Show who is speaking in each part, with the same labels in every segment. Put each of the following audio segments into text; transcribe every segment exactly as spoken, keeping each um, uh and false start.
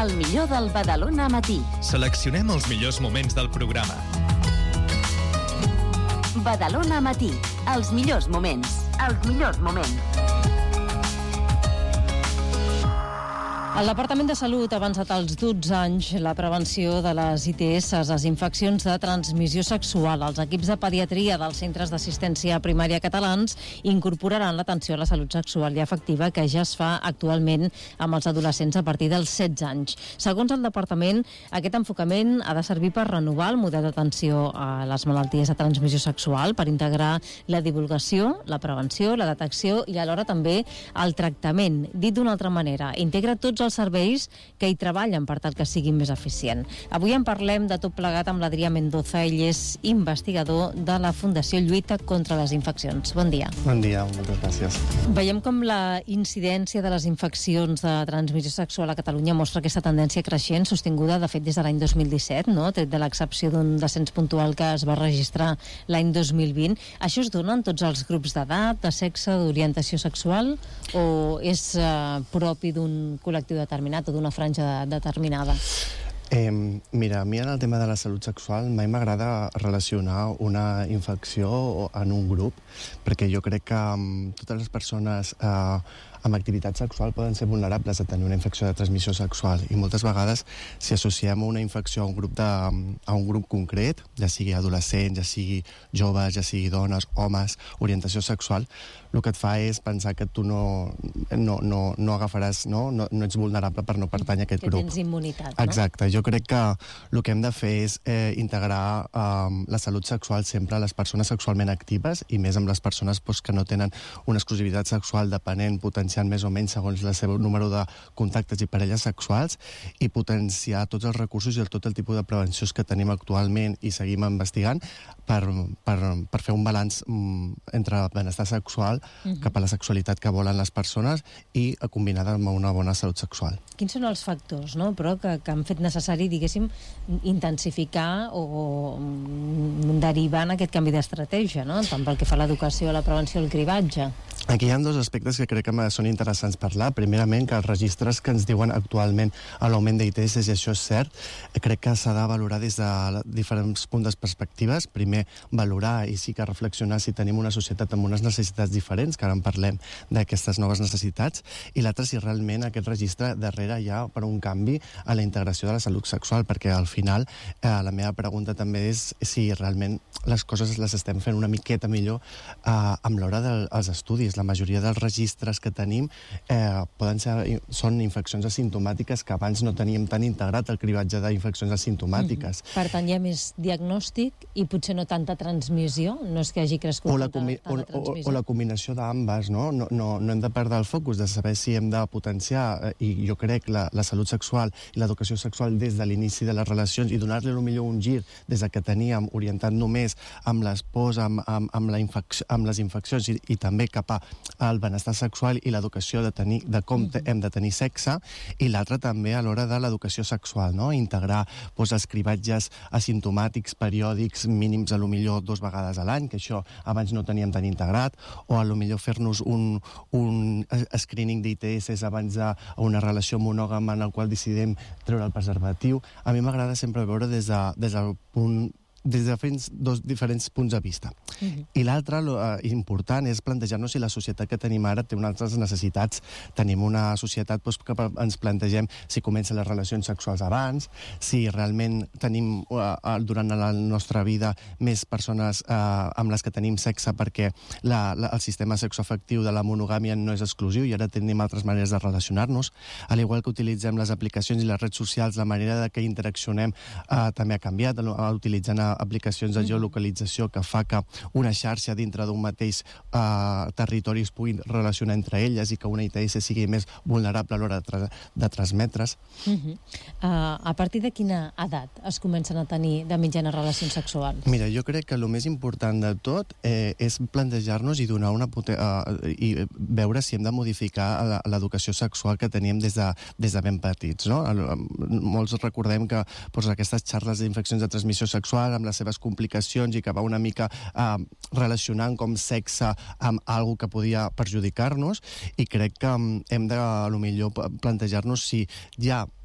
Speaker 1: El millor del Badalona Matí.
Speaker 2: Seleccionem els millors moments del programa.
Speaker 1: Badalona Matí. Els millors moments. Els millors moments.
Speaker 3: El Departament de Salut ha avançat als dotze anys la prevenció de les I T S, les infeccions de transmissió sexual. Els equips de pediatria dels centres d'assistència primària catalans incorporaran l'atenció a la salut sexual i afectiva que ja es fa actualment amb els adolescents a partir dels setze anys. Segons el Departament, aquest enfocament ha de servir per renovar el model d'atenció a les malalties de transmissió sexual, per integrar la divulgació, la prevenció, la detecció i alhora també el tractament. Dit d'una altra manera, integra tots els serveis que hi treballen per tal que siguin més eficient. Avui en parlem de tot plegat amb l'Adrià Mendoza. Ell és investigador de la Fundació Lluita contra les Infeccions. Bon dia.
Speaker 4: Bon dia, moltes gràcies.
Speaker 3: Veiem com la incidència de les infeccions de transmissió sexual a Catalunya mostra aquesta tendència creixent, sostinguda de fet des de l'any dos mil disset, no? Tret de l'excepció d'un descens puntual que es va registrar l'any dos mil vint. Això es dona en tots els grups d'edat, de sexe, d'orientació sexual, o és eh, propi d'un col·lectiu determinat o d'una franja determinada?
Speaker 4: Eh, mira, a mi en el tema de la salut sexual mai m'agrada relacionar una infecció en un grup, perquè jo crec que um, totes les persones eh, amb activitat sexual poden ser vulnerables a tenir una infecció de transmissió sexual, i moltes vegades si associem una infecció a un grup, de, a un grup concret, ja sigui adolescents, ja sigui joves, ja sigui dones, homes, orientació sexual, el que et fa és pensar que tu no, no, no, no agafaràs, no? No, no ets vulnerable per no pertànyer a aquest
Speaker 3: que
Speaker 4: grup.
Speaker 3: Que tens immunitat, no?
Speaker 4: Exacte. Jo crec que el que hem de fer és eh, integrar eh, la salut sexual sempre a les persones sexualment actives, i més amb les persones pues, que no tenen una exclusivitat sexual depenent, potenciant més o menys segons el seu número de contactes i parelles sexuals, i potenciar tots els recursos i el, tot el tipus de prevencions que tenim actualment i seguim investigant per, per, per fer un balanç mm, entre el benestar sexual uh-huh. cap a la sexualitat que volen les persones i combinada amb una bona salut sexual.
Speaker 3: Quins són els factors, no? Però que, que han fet necessari, diguéssim, intensificar o, o derivar en aquest canvi d'estratègia, no? Tant pel que fa a l'educació, a la prevenció, al cribatge.
Speaker 4: Aquí hi ha dos aspectes que crec que són interessants parlar. Primerament, que els registres que ens diuen actualment a l'augment d'I T S, i això és cert, crec que s'ha de valorar des de diferents punts de perspectives. Primer, valorar i sí que reflexionar si tenim una societat amb unes necessitats diferents, que ara en parlem d'aquestes noves necessitats, i l'altre, si realment aquest registre darrere hi ha per un canvi a la integració de la salut sexual, perquè al final eh, la meva pregunta també és si realment les coses les estem fent una miqueta millor eh, amb l'hora dels estudis. La majoria dels registres que tenim eh, poden ser, són infeccions asimptomàtiques que abans no teníem tan integrat el cribatge d'infeccions asimptomàtiques.
Speaker 3: Mm-hmm. Per tant, hi ha més diagnòstic i potser no tanta transmissió? No és que hagi crescut
Speaker 4: o la,
Speaker 3: tanta, tanta
Speaker 4: o,
Speaker 3: transmissió?
Speaker 4: O, o la combinació d'ambes, no? No, no? No hem de perdre el focus de saber si hem de potenciar, eh, i jo crec, la, la salut sexual i l'educació sexual des de l'inici de les relacions, i donar-li millor un gir des de que teníem orientat només amb les pors, amb, amb, amb, la infec amb les infeccions, i, i també cap al benestar sexual i l'educació de, tenir, de com mm-hmm. hem de tenir sexe, i l'altre també a l'hora de l'educació sexual, no? Integrar doncs, els cribatges asimptomàtics periòdics mínims, a lo millor dos vegades a l'any, que això abans no teníem tan integrat, o a lo millor fer-nos un, un screening d'I T S abans d'una relació monògama en el qual decidim treure el preservatiu. A mi m'agrada sempre veure des, de, des del punt des de dos diferents punts de vista. Uh-huh. I l'altre, uh, important, és plantejar-nos si la societat que tenim ara té unes altres necessitats. Tenim una societat doncs, que ens plantegem si comencen les relacions sexuals abans, si realment tenim uh, durant la nostra vida més persones uh, amb les que tenim sexe, perquè la, la, el sistema sexoafectiu de la monogàmia no és exclusiu i ara tenim altres maneres de relacionar-nos. A l'igual que utilitzem les aplicacions i les redes socials, la manera de que interaccionem uh, també ha canviat, uh, utilitzant uh, aplicacions de geolocalització que fa que una xarxa dintre d'un mateix eh, territori es pugui relacionar entre elles i que una I T S sigui més vulnerable a l'hora de, tra de transmetre's.
Speaker 3: Uh-huh. uh, a partir de quina edat es comencen a tenir de mitjana relacions sexuals?
Speaker 4: Mira, jo crec que el més important de tot eh, és plantejar-nos i donar una uh, i veure si hem de modificar l'educació sexual que teníem des de, des de ben petits, no? Molts recordem que doncs, aquestes xarles d'infeccions de transmissió sexual amb les seves complicacions i que va una mica eh, relacionant com sexe amb algo que podia perjudicar-nos, i crec que hem de, a lo millor, plantejar-nos si ja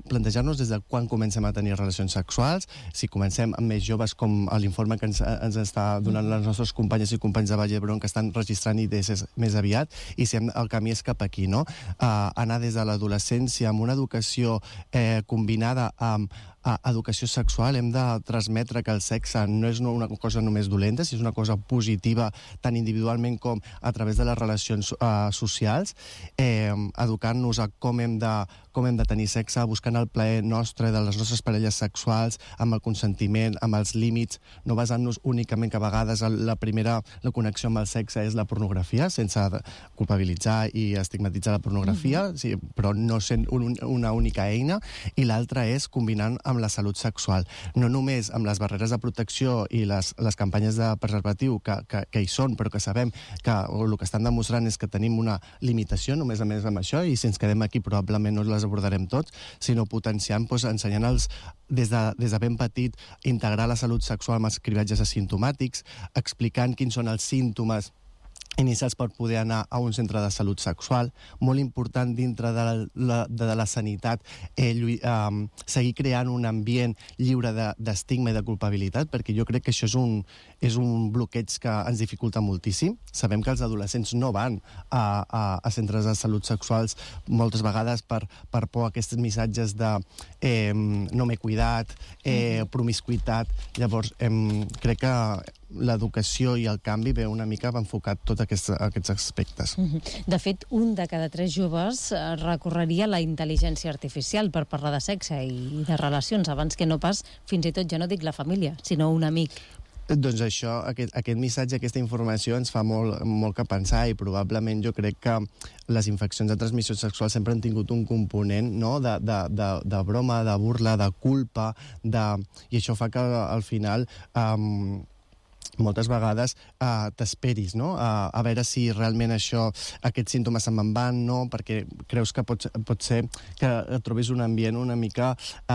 Speaker 4: plantejar-nos des de quan comencem a tenir relacions sexuals, si comencem amb més joves, com l'informe que ens, ens està donant les nostres companyes i companys de Vall d'Hebron que estan registrant I T S més aviat, i si hem, el camí és cap aquí, no? Uh, anar des de l'adolescència amb una educació eh, combinada amb a educació sexual. Hem de transmetre que el sexe no és una cosa només dolenta, si és una cosa positiva tant individualment com a través de les relacions uh, socials, eh, educant-nos a com hem de com hem de tenir sexe, buscant el plaer nostre de les nostres parelles sexuals, amb el consentiment, amb els límits, no basant-nos únicament que a vegades la primera la connexió amb el sexe és la pornografia, sense culpabilitzar i estigmatitzar la pornografia, mm-hmm. sí, però no sent un, una única eina, i l'altra és combinant amb la salut sexual. No només amb les barreres de protecció i les, les campanyes de preservatiu que, que, que hi són, però que sabem que el que estan demostrant és que tenim una limitació només a més amb això, i si ens quedem aquí probablement no les abordarem tots, sinó potenciant, doncs, ensenyant-los des de, des de ben petit integrar la salut sexual amb els cribatges asimptomàtics, explicant quins són els símptomes inicials per poder anar a un centre de salut sexual. Molt important dintre de la, la, de la sanitat eh, eh, seguir creant un ambient lliure d'estigma i de culpabilitat, perquè jo crec que això és un, és un bloqueig que ens dificulta moltíssim. Sabem que els adolescents no van a, a, a centres de salut sexuals moltes vegades per, per por a aquests missatges de eh, no m'he cuidat, eh, promiscuitat. Llavors, eh, crec que l'educació i el canvi ve una mica enfocat tots aquests, aquests aspectes.
Speaker 3: De fet, un de cada tres joves recorreria la intel·ligència artificial per parlar de sexe i de relacions, abans que no pas, fins i tot, ja no dic la família, sinó un amic.
Speaker 4: Doncs això, aquest, aquest missatge, aquesta informació ens fa molt, molt que pensar, i probablement jo crec que les infeccions de transmissió sexual sempre han tingut un component, no?, de, de, de, de broma, de burla, de culpa, de... i això fa que al final... Um, moltes vegades uh, t'esperis, no?, a, a veure si realment això, aquests símptomes se'n van, no?, perquè creus que pot, pot ser que et trobis un ambient una mica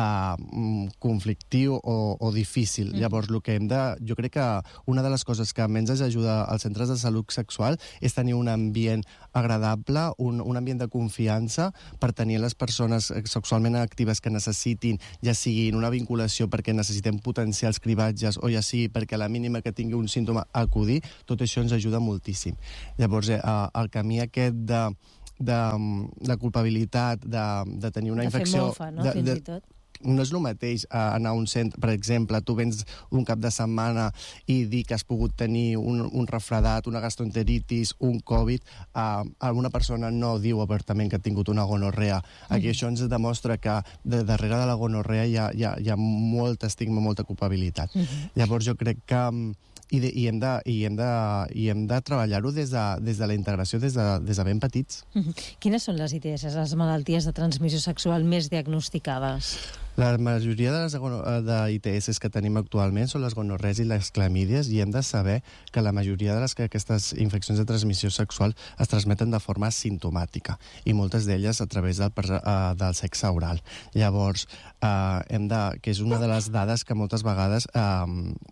Speaker 4: uh, conflictiu o, o difícil. Mm. Llavors, el que hem de... Jo crec que una de les coses que menys ens ajuda als centres de salut sexual és tenir un ambient agradable, un, un ambient de confiança per tenir les persones sexualment actives que necessitin, ja sigui una vinculació perquè necessitem potenciar els cribatges, o ja sigui perquè a la mínima que tingui un símptoma a acudir, tot això ens ajuda moltíssim. Llavors, eh, el camí aquest de, de, de culpabilitat, de, de tenir una
Speaker 3: de
Speaker 4: infecció...
Speaker 3: De fer mofa, no?,
Speaker 4: de,
Speaker 3: fins
Speaker 4: de,
Speaker 3: i tot.
Speaker 4: No és el mateix uh, anar a un centre, per exemple, tu vens un cap de setmana i dir que has pogut tenir un, un refredat, una gastroenteritis, un Covid, uh, alguna persona no diu obertament que ha tingut una gonorrea. Aquí mm. això ens demostra que de darrere de la gonorrea hi ha, hi ha, hi ha molt estigma, molta culpabilitat. Mm -hmm. Llavors jo crec que... I, de, i hem de, i hem de, i hem de treballar-ho des, de, des de la integració, des de, des de ben petits.
Speaker 3: Mm-hmm. Quines són les I T S, les malalties de transmissió sexual més diagnosticades?
Speaker 4: La majoria de les de I T S que tenim actualment són les gonorrees i les clamídies, i hem de saber que la majoria de les que aquestes infeccions de transmissió sexual es transmeten de forma asimptomàtica, i moltes d'elles a través del, uh, del sexe oral. Llavors, uh, hem de, que és una de les dades que moltes vegades uh,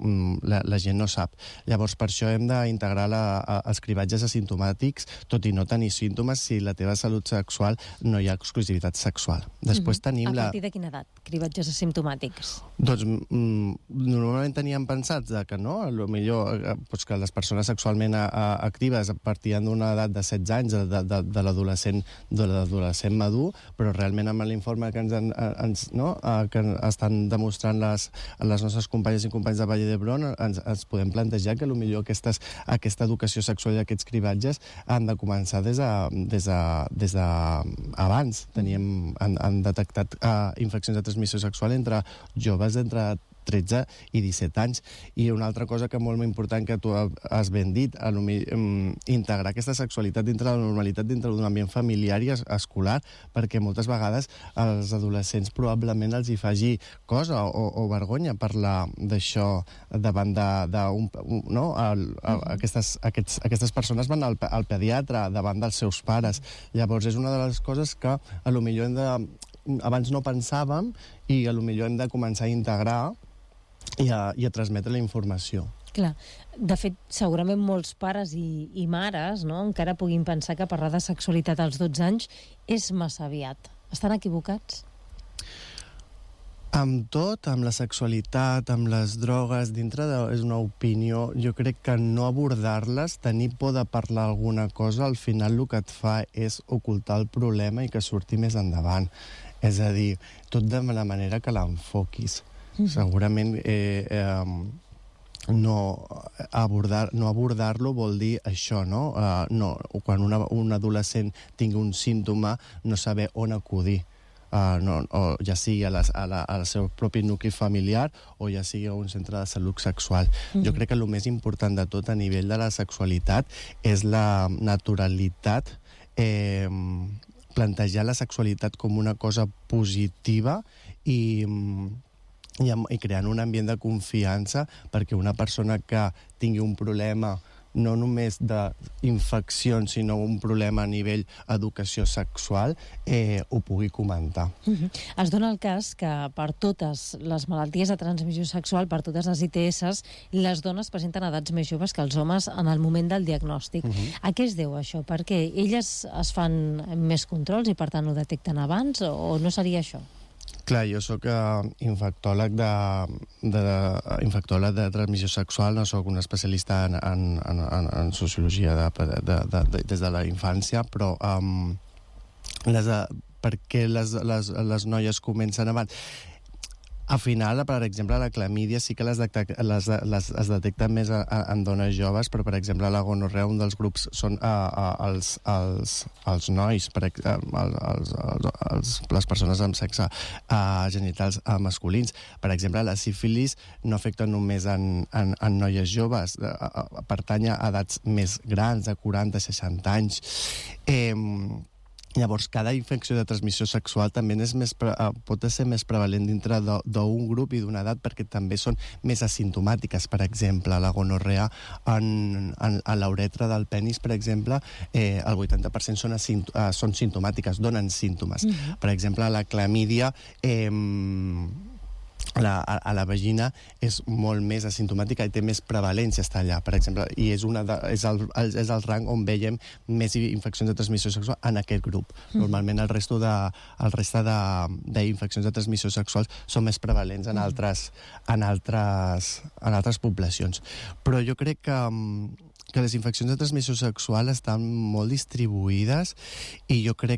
Speaker 4: la, la gent no sap. Llavors, per això hem d'integrar la, els cribatges asimptomàtics, tot i no tenir símptomes, si la teva salut sexual no hi ha exclusivitat sexual. Després tenim
Speaker 3: a
Speaker 4: la...
Speaker 3: partir de quina edat? Cribatges asimptomàtics?
Speaker 4: Doncs mm, normalment teníem pensats que no, a lo millor eh, pues que les persones sexualment a, a, actives partien d'una edat de setze anys, de, de, de l'adolescent de l'adolescent madur, però realment amb l'informe que ens, ens, no, que estan demostrant les, les nostres companyes i companys de Vall d'Hebron, ens, ens podem plantejar que potser aquestes, aquesta educació sexual i aquests cribatges han de començar des de, des de, des de abans. Teníem, han, han detectat uh, infeccions de transmissió sexual entre joves d'entre tretze i disset anys. I una altra cosa que molt important que tu has ben dit, um, integrar aquesta sexualitat dintre de la normalitat, dintre d'un ambient familiar i escolar, perquè moltes vegades als adolescents probablement els hi faci cosa o, o vergonya parlar d'això davant de, de un, no? El, el, aquestes, aquests, aquestes persones van al, al pediatre davant dels seus pares. Llavors és una de les coses que a lo millor hem de, abans no pensàvem, i a lo millor hem de començar a integrar i a, i a transmetre la informació.
Speaker 3: Clar, de fet, segurament molts pares i, i mares, no?, encara puguin pensar que parlar de sexualitat als dotze anys és massa aviat. Estan equivocats?
Speaker 4: Amb tot, amb la sexualitat, amb les drogues, dintre de, és una opinió, jo crec que no abordar-les, tenir por de parlar alguna cosa, al final el que et fa és ocultar el problema i que surti més endavant. És a dir, tot de la manera que l'enfoquis. Mm. Segurament eh, eh, no abordar, no abordar-lo vol dir això, no? Uh, no quan una, un adolescent tingui un símptoma, no saber on acudir. Uh, no, o ja sigui a la, a la, al seu propi nucli familiar o ja sigui a un centre de salut sexual. Mm-hmm. Jo crec que el més important de tot a nivell de la sexualitat és la naturalitat, eh, plantejar la sexualitat com una cosa positiva i, i, i creant un ambient de confiança perquè una persona que tingui un problema no només d'infeccions, sinó un problema a nivell educació sexual, eh, ho pugui comentar.
Speaker 3: Mm-hmm. Es dona el cas que per totes les malalties de transmissió sexual, per totes les I T S, les dones presenten edats més joves que els homes en el moment del diagnòstic. Mm-hmm. A què es deu això? Perquè elles es fan més controls i per tant ho detecten abans o no seria això?
Speaker 4: Clar, jo soc uh, infectòleg de, de, infectòleg de transmissió sexual, no soc un especialista en, en, en, en sociologia de, de, de, de, des de la infància, però um, les, uh, per què les, les, les noies comencen abans? Al final, per exemple, la clamídia sí que les, detecta, les, les es detecta més a, a, en dones joves, però, per exemple, la gonorrea, un dels grups són a, a, els, els, els nois, per, a, els, els, els, les persones amb sexe a, genitals a, masculins. Per exemple, la sífilis no afecta només en, en, en noies joves, a, a, pertany a edats més grans, de quaranta a seixanta anys. Eh, Llavors, cada infecció de transmissió sexual també és més, pot ser més prevalent dintre d'un grup i d'una edat perquè també són més asimptomàtiques. Per exemple, la gonorrea en, en, a l'uretra del penis, per exemple, eh, el vuitanta per cent són, asint, uh, són simptomàtiques, donen símptomes. Mm-hmm. Per exemple, la clamídia... Eh, La, a, a la vagina és molt més asimptomàtica i té més prevalència estar allà, per exemple, i és, una de, és, el, és el rang on veiem més infeccions de transmissió sexual en aquest grup. Mm. Normalment el resto de, el resta d'infeccions de, de transmissió sexual són més prevalents en altres, en altres, en altres poblacions. Però jo crec que... que les infeccions de transmissió sexual estan molt distribuïdes i jo crec